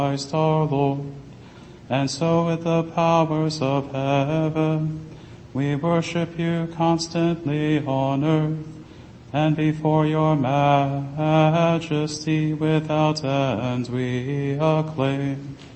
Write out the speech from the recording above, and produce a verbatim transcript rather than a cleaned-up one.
Christ our Lord. And so with the powers of heaven, we worship you constantly on earth, and before your majesty without end we acclaim.